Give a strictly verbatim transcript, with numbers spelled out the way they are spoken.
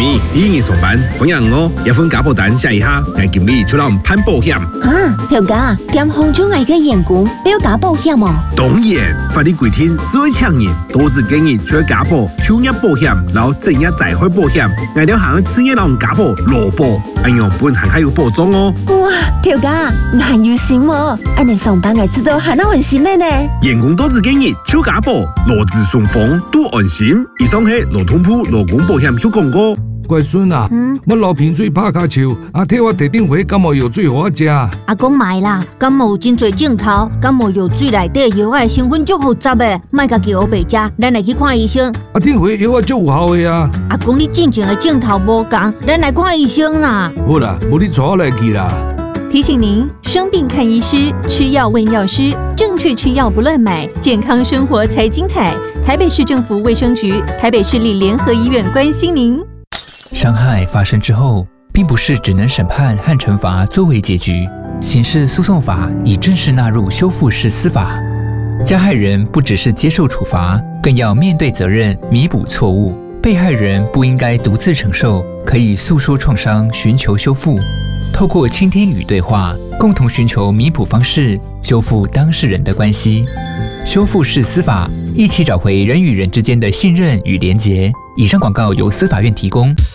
咪，你今日上班，朋友我一份家保单写一下，我今日出来攀保险。 啊，条家，点红中外嘅员工都要加保险哦？ 当然，法律规定，所有厂人都只建议除了家保、就业保险，然后正业灾害保险，我哋行职业人家保、劳保，哎样本行还有保障哦。 哇，条家，我很有心哦，俺哋上班我知道很安心的呢。 员工都只建议除家保、劳资双方都安心。以上係劳通部劳工保险有廣告。 乖孙啊，嗯、我流鼻水拍卡球，阿替我摕頂回感冒藥水互我食。 阿公买啦，感冒有真侪症頭，感冒藥水內底藥仔成分足複雜的，莫家己學白食，咱來去看醫生。 阿頂回藥仔足有效的啊。 阿公你進前的症頭無同，咱來看醫生啦。 好啦，無你帶我來去啦。 提醒您：生病看醫師，吃藥問藥師，正確吃藥不亂買，健康生活才精彩。台北市政府衛生局、台北市立聯合醫院關心您。 傷害發生之後，並不是只能審判和懲罰作為結局。刑事訴訟法已正式納入修復式司法，加害人不只是接受處罰，更要面對責任，彌補錯誤。被害人不應該獨自承受，可以訴說創傷，尋求修復。透過傾聽與對話，共同尋求彌補方式，修復當事人的關係。修復式司法，一起找回人與人之間的信任與連結。以上廣告由司法院提供。